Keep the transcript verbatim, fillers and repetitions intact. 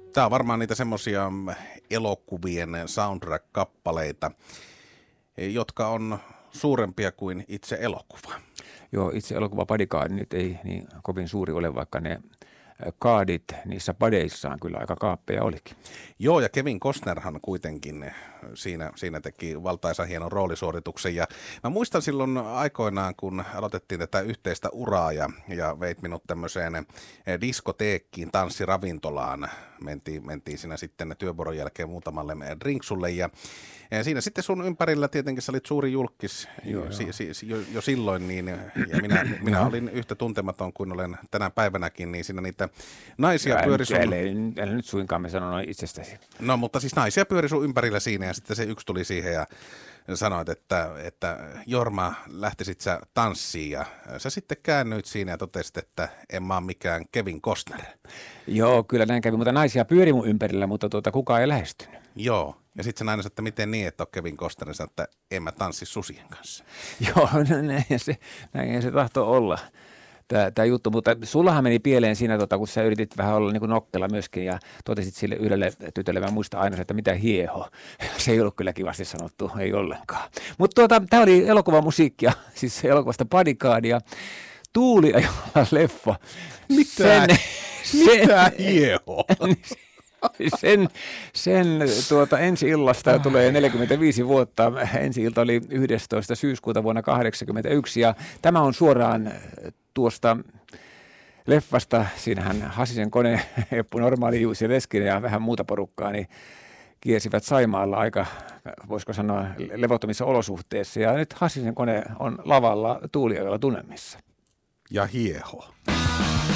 Tämä on varmaan niitä semmoisia elokuvien soundtrack-kappaleita, jotka on suurempia kuin itse elokuva. Joo, itse elokuva Bodyguard nyt ei niin kovin suuri ole, vaikka ne kaadit niissä padeissaan kyllä aika kaappeja olikin. Joo, ja Kevin Costnerhan kuitenkin siinä, siinä teki valtaisan hienon roolisuorituksen. Ja mä muistan silloin aikoinaan, kun aloitettiin tätä yhteistä uraa ja, ja veit minut tämmöiseen diskoteekkiin, tanssiravintolaan. Mentiin, mentiin siinä sitten työvuoron jälkeen muutamalle drinksulle ja Ja siinä sitten sun ympärillä tietenkin sä olit suuri julkis jo, si, si, jo, jo silloin, niin, ja minä, minä olin yhtä tuntematon kuin olen tänä päivänäkin, niin siinä niitä naisia pyöri sun... Älä, älä nyt suinkaan me sano noin itsestäsi. No, mutta siis naisia pyöri sun ympärillä siinä, ja sitten se yksi tuli siihen ja sanoit, että, että Jorma, lähtisit sä tanssiin, ja sä sitten käännyit siinä ja totesit, että en mä ole mikään Kevin Costner. Joo, kyllä näin kävi, mutta naisia pyöri mun ympärillä, mutta tuota, kukaan ei lähestynyt. Joo. Ja sitten se nainen sanoi, että miten niin, että on Kevin Costner, että en mä tanssi susien kanssa. Joo, näin se, näin se tahtoo olla, tämä, tämä juttu. Mutta sullahan meni pieleen siinä, tota, kun sä yritit vähän olla niin kuin nokkela myöskin ja totesit sille yhdelle tytölle, mä muistan aina, että mitä hieho. Se ei ollut kyllä kivasti sanottu, ei ollenkaan. Mutta tuota, tämä oli elokuvamusiikkia, siis elokuvasta Bodyguardia. Tuuli ja leffa. Mitä? Sen, mitä sen, hieho? Sen, sen tuota, ensi-illasta tulee neljäkymmentäviisi vuotta. Ensi-ilta oli yhdestoista syyskuuta vuonna kahdeksankymmentäyksi ja tämä on suoraan tuosta leffasta. Siinähän Hasisen kone, Eppu Normaali, Juusi Leskinen ja vähän muuta porukkaa niin kiersivät Saimaalla aika, voisiko sanoa, levottomissa olosuhteissa. Ja nyt Hasisen kone on lavalla Tuuliajolla tunnelmissa. Ja hieho.